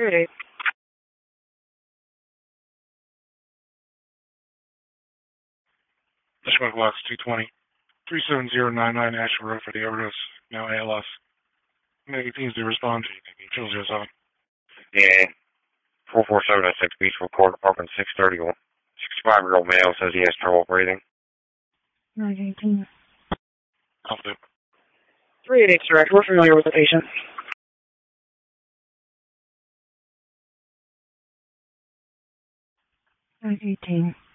388. Smoke Box 220. 37099 Ashford Road for the overdose. Now ALS. Negative to respond to you. Chill 07. Yeah. 44706 Beachville Court, apartment 631. 65-year-old male says he has trouble breathing. 918. Off the 388 direct. We're familiar with the patient. 918.